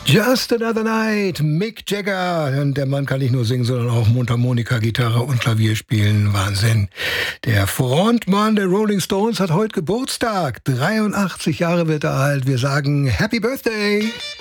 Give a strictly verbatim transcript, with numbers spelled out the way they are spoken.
Just Another Night, Mick Jagger. Und der Mann kann nicht nur singen, sondern auch Mundharmonika, Gitarre und Klavier spielen. Wahnsinn. Der Frontmann der Rolling Stones hat heute Geburtstag. dreiundachtzig Jahre wird er alt. Wir sagen Happy Birthday.